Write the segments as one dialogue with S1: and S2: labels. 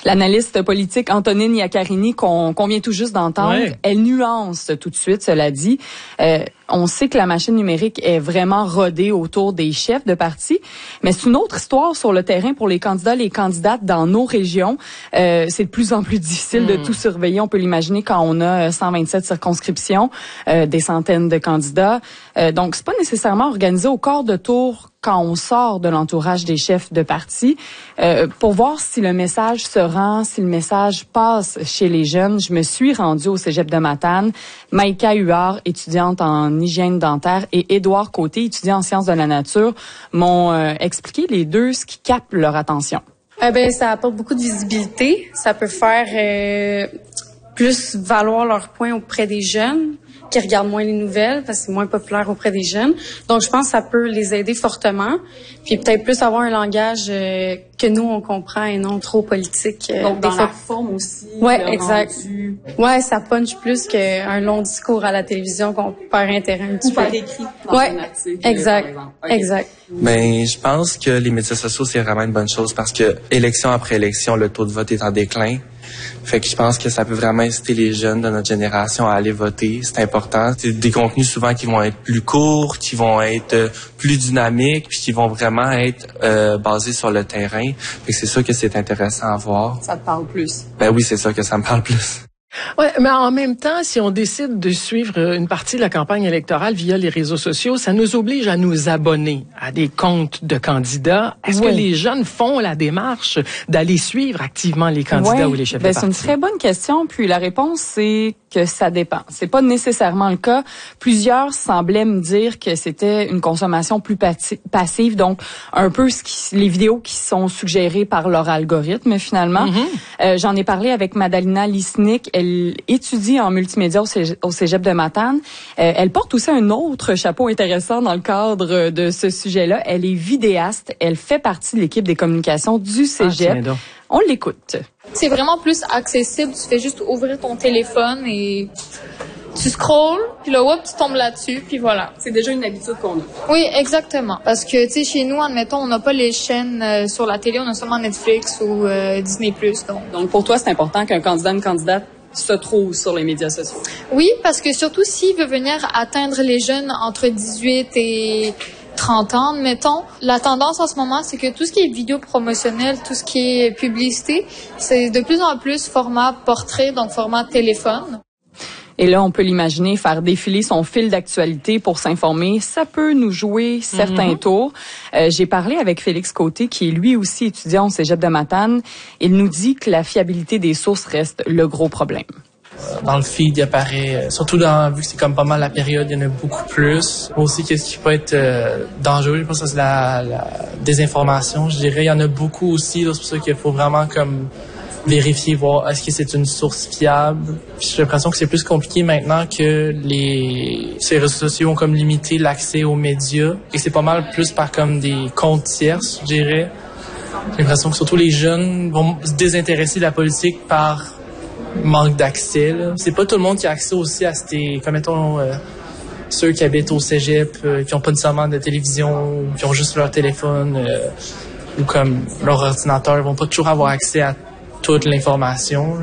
S1: L'analyste politique Antonine Iaccarini, qu'on vient tout juste d'entendre, elle nuance tout de suite, cela dit. On sait que la machine numérique est vraiment rodée autour des chefs de parti, mais c'est une autre histoire sur le terrain pour les candidats, les candidates dans nos régions. C'est de plus en plus difficile de tout surveiller. On peut l'imaginer quand on a 127 circonscriptions, des centaines de candidats. Donc, c'est pas nécessairement organisé au quart de tour quand on sort de l'entourage des chefs de parti. Pour voir si le message se rend, si le message passe chez les jeunes, je me suis rendue au cégep de Matane. Maïka Huard, étudiante en hygiène dentaire, et Édouard Côté, étudiant en sciences de la nature, m'ont expliqué les deux ce qui capte leur attention.
S2: Ça apporte beaucoup de visibilité. Ça peut faire plus valoir leurs points auprès des jeunes qui regardent moins les nouvelles parce que c'est moins populaire auprès des jeunes. Donc, je pense que ça peut les aider fortement. Puis peut-être plus avoir un langage que nous, on comprend et non trop politique.
S3: Donc, dans la forme aussi.
S2: Ouais, exact. Ouais, ça punch plus qu'un long discours à la télévision qu'on perd intérêt un petit peu.
S3: Ou par écrit dans un article,
S2: exact.
S3: par exemple. Okay.
S2: Exact.
S4: Mais je pense que les médias sociaux, c'est vraiment une bonne chose parce que élection après élection, le taux de vote est en déclin. Fait que je pense que ça peut vraiment inciter les jeunes de notre génération à aller voter. C'est important. C'est des contenus souvent qui vont être plus courts, qui vont être plus dynamiques, puis qui vont vraiment être basés sur le terrain. Fait que c'est sûr que c'est intéressant à voir.
S3: Ça te parle plus?
S4: Ben oui, c'est sûr que ça me parle plus.
S5: Ouais, mais en même temps, si on décide de suivre une partie de la campagne électorale via les réseaux sociaux, ça nous oblige à nous abonner à des comptes de candidats. Est-ce que les jeunes font la démarche d'aller suivre activement les candidats ou les chefs de parti?
S1: C'est une très bonne question. Puis la réponse, c'est que ça dépend. C'est pas nécessairement le cas. Plusieurs semblaient me dire que c'était une consommation plus passive, donc un peu les vidéos qui sont suggérées par leur algorithme finalement. J'en ai parlé avec Madalina Lisnik. Elle étudie en multimédia au cégep de Matane. Elle porte aussi un autre chapeau intéressant dans le cadre de ce sujet-là. Elle est vidéaste. Elle fait partie de l'équipe des communications du cégep. On l'écoute.
S6: C'est vraiment plus accessible. Tu fais juste ouvrir ton téléphone et tu scrolles, puis là, tu tombes là-dessus, puis voilà.
S3: C'est déjà une habitude qu'on a.
S6: Oui, exactement. Parce que, tu sais, chez nous, admettons, on n'a pas les chaînes sur la télé, on a seulement Netflix ou Disney+.
S3: Donc, pour toi, c'est important qu'un candidat, une candidate se trouve sur les médias sociaux.
S6: Oui, parce que surtout s'il veut venir atteindre les jeunes entre 18 et 30 ans, admettons, la tendance en ce moment, c'est que tout ce qui est vidéo promotionnelle, tout ce qui est publicité, c'est de plus en plus format portrait, donc format téléphone.
S1: Et là, on peut l'imaginer faire défiler son fil d'actualité pour s'informer. Ça peut nous jouer certains tours. J'ai parlé avec Félix Côté, qui est lui aussi étudiant au cégep de Matane. Il nous dit que la fiabilité des sources reste le gros problème.
S7: Dans le feed, il apparaît, surtout vu que c'est comme pas mal la période, il y en a beaucoup plus. Aussi, qu'est-ce qui peut être dangereux, je pense que c'est la désinformation, je dirais. Il y en a beaucoup aussi, c'est pour ça qu'il faut vraiment comme vérifier, voir est-ce que c'est une source fiable. Puis j'ai l'impression que c'est plus compliqué maintenant que ces réseaux sociaux ont comme limité l'accès aux médias. Et c'est pas mal plus par comme des comptes tierces, je dirais. J'ai l'impression que surtout les jeunes vont se désintéresser de la politique par manque d'accès. C'est pas tout le monde qui a accès aussi à comme mettons ceux qui habitent au cégep, qui ont pas nécessairement de télévision, qui ont juste leur téléphone ou comme leur ordinateur, ils vont pas toujours avoir accès à toute l'information.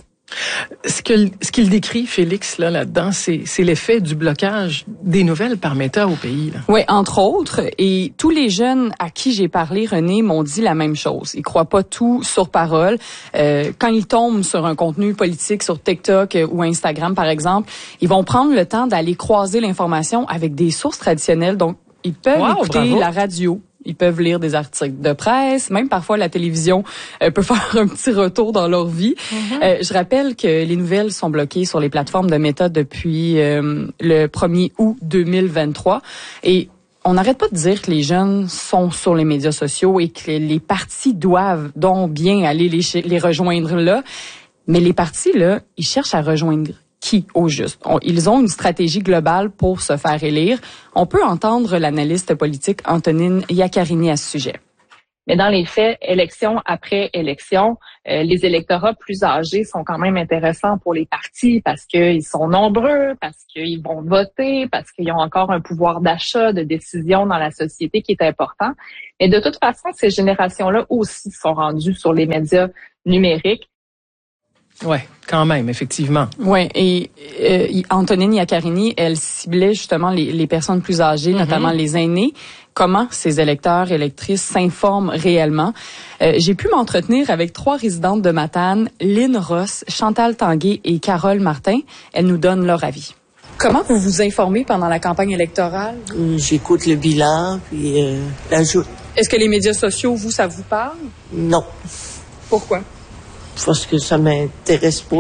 S5: Ce qu'il décrit, Félix, là-dedans, c'est l'effet du blocage des nouvelles par Meta au pays. Là.
S1: Oui, entre autres. Et tous les jeunes à qui j'ai parlé, René, m'ont dit la même chose. Ils croient pas tout sur parole. Quand ils tombent sur un contenu politique sur TikTok ou Instagram, par exemple, ils vont prendre le temps d'aller croiser l'information avec des sources traditionnelles. Donc, ils peuvent écouter la radio. Ils peuvent lire des articles de presse, même parfois la télévision peut faire un petit retour dans leur vie. Je rappelle que les nouvelles sont bloquées sur les plateformes de Meta depuis le 1er août 2023. Et on n'arrête pas de dire que les jeunes sont sur les médias sociaux et que les partis doivent donc bien aller les rejoindre là. Mais les partis, là, ils cherchent à rejoindre qui au juste? Ils ont une stratégie globale pour se faire élire. On peut entendre l'analyste politique Antonine Iaccarini à ce sujet.
S8: Mais dans les faits, élection après élection, les électorats plus âgés sont quand même intéressants pour les partis parce qu'ils sont nombreux, parce qu'ils vont voter, parce qu'ils ont encore un pouvoir d'achat, de décision dans la société qui est important. Mais de toute façon, ces générations-là aussi sont rendues sur les médias numériques.
S5: Ouais, quand même, effectivement.
S1: Ouais, et Antonine Iaccarini, elle ciblait justement les personnes plus âgées, notamment les aînés. Comment ces électeurs, électrices s'informent réellement? J'ai pu m'entretenir avec 3 résidentes de Matane, Lynn Ross, Chantal Tanguay et Carole Martin. Elles nous donnent leur avis. Comment vous vous informez pendant la campagne électorale?
S9: J'écoute le bilan, puis l'ajout.
S1: Est-ce que les médias sociaux, ça vous parle?
S9: Non.
S1: Pourquoi?
S9: Parce que ça m'intéresse pas.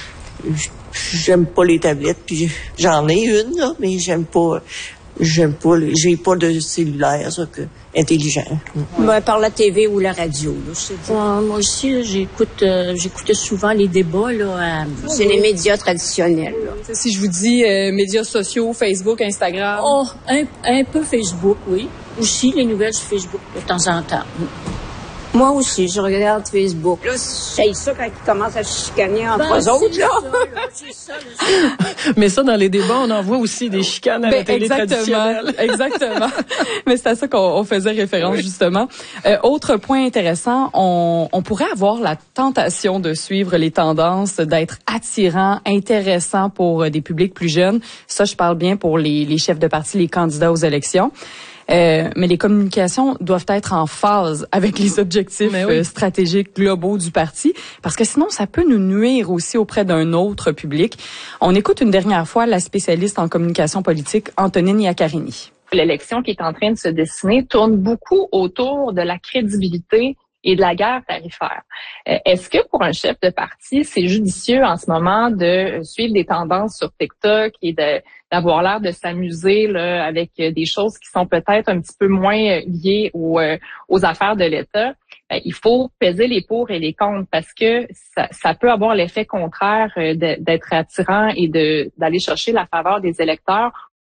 S9: J'aime pas les tablettes, puis j'en ai une, là, mais j'aime pas, j'ai pas de cellulaire, ça, intelligent.
S10: Par la TV ou la radio, là, moi aussi, là, j'écoutais souvent les débats, là, c'est les médias traditionnels, là.
S1: Si je vous dis médias sociaux, Facebook, Instagram.
S10: Oh, un peu Facebook, oui. Aussi, les nouvelles sur Facebook, de temps en temps. Moi aussi, je regarde Facebook. Là, c'est ça quand ils commencent à chicaner entre eux autres, là. C'est ça.
S5: Mais ça, dans les débats, on en voit aussi des chicanes à la télé traditionnelle.
S1: Exactement. Mais c'est à ça qu'on faisait référence, justement. Autre point intéressant, on pourrait avoir la tentation de suivre les tendances, d'être attirant, intéressant pour des publics plus jeunes. Ça, je parle bien pour les chefs de parti, les candidats aux élections. Mais les communications doivent être en phase avec les objectifs stratégiques globaux du parti, parce que sinon, ça peut nous nuire aussi auprès d'un autre public. On écoute une dernière fois la spécialiste en communication politique, Antonine Iaccarini.
S8: L'élection qui est en train de se dessiner tourne beaucoup autour de la crédibilité et de la guerre tarifaire. Est-ce que pour un chef de parti, c'est judicieux en ce moment de suivre des tendances sur TikTok et d'avoir l'air de s'amuser là, avec des choses qui sont peut-être un petit peu moins liées aux affaires de l'État? Il faut peser les pour et les contre parce que ça peut avoir l'effet contraire d'être attirant et d'aller chercher la faveur des électeurs.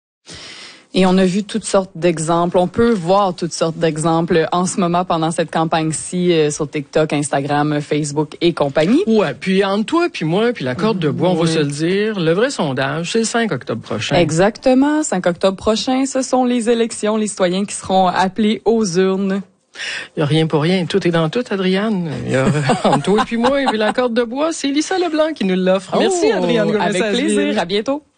S1: Et on a vu toutes sortes d'exemples. On peut voir toutes sortes d'exemples en ce moment pendant cette campagne-ci sur TikTok, Instagram, Facebook et compagnie.
S5: Ouais, puis entre toi puis moi puis la corde de bois, on va se le dire, le vrai sondage, c'est le 5 octobre prochain.
S1: Exactement, 5 octobre prochain, ce sont les élections, les citoyens qui seront appelés aux urnes.
S5: Il n'y a rien pour rien, tout est dans tout, Adriane. Il y a entre toi et puis moi et puis la corde de bois, c'est Lisa Leblanc qui nous l'offre. Merci, Adriane.
S1: Avec plaisir, à bientôt.